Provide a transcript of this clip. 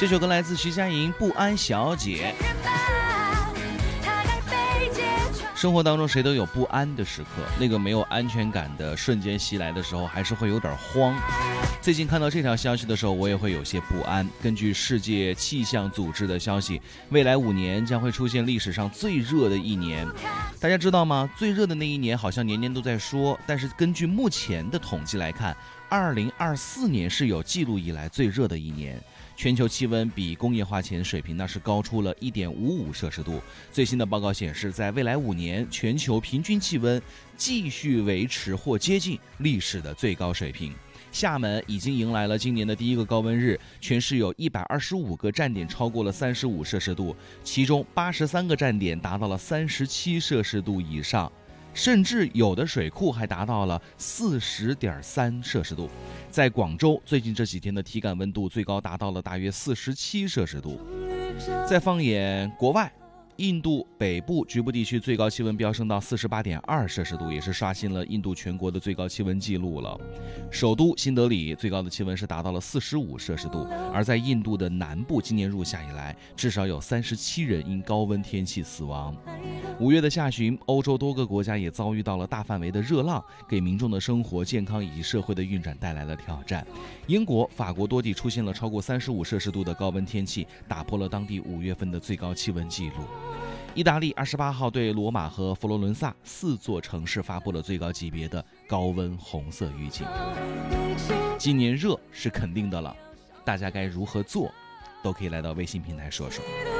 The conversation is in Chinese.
这首歌来自徐佳莹《不安小姐》。生活当中谁都有不安的时刻，那个没有安全感的瞬间袭来的时候，还是会有点慌。最近看到这条消息的时候，我也会有些不安。根据世界气象组织的消息，未来5年将会出现历史上最热的一年。大家知道吗？最热的那一年好像年年都在说，但是根据目前的统计来看，2024年是有记录以来最热的一年。全球气温比工业化前水平那是高出了1.55摄氏度。最新的报告显示，在未来5年，全球平均气温继续维持或接近历史的最高水平。厦门已经迎来了今年的第一个高温日，全市有125个站点超过了35摄氏度，其中83个站点达到了37摄氏度以上。甚至有的水库还达到了40.3摄氏度。在广州，最近这几天的体感温度最高达到了大约47摄氏度。再放眼国外，印度北部局部地区最高气温飙升到48.2摄氏度，也是刷新了印度全国的最高气温记录了。首都新德里最高的气温是达到了45摄氏度，而在印度的南部，今年入夏以来，至少有37人因高温天气死亡。5月的下旬，欧洲多个国家也遭遇到了大范围的热浪，给民众的生活、健康以及社会的运转带来了挑战。英国、法国多地出现了超过35摄氏度的高温天气，打破了当地5月份的最高气温纪录。意大利28号对罗马和佛罗伦萨4座城市发布了最高级别的高温红色预警。今年热是肯定的了，大家该如何做，都可以来到微信平台说说。